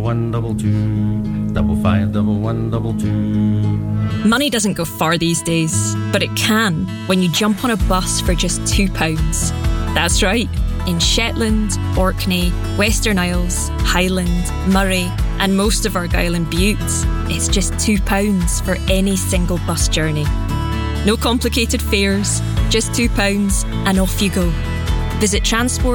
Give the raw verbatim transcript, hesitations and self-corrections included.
one, double two, double five, double one, double two. Money doesn't go far these days, but it can when you jump on a bus for just two pounds. That's right. In Shetland, Orkney, Western Isles, Highland, Murray, and most of Argyll and Bute, it's just two pounds for any single bus journey. No complicated fares, just two pounds, and off you go. Visit transport